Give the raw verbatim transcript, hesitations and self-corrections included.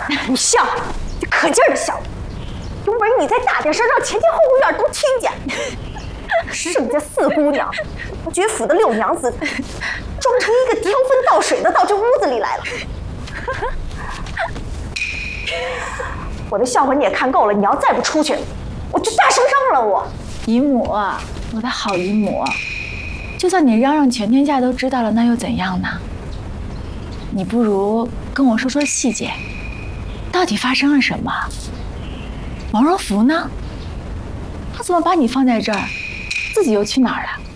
你笑，你可劲儿的笑，有本事你再大点声，让前前后后院都听见。盛家四姑娘，爵府的六娘子，装成一个挑粪倒水的到这屋子里来了。我的笑话你也看够了，你要再不出去，我就大声嚷了我。 姨母，我的好姨母，就算你嚷嚷全天下都知道了，那又怎样呢？你不如跟我说说细节，到底发生了什么？王若甫呢？他怎么把你放在这儿，自己又去哪儿了？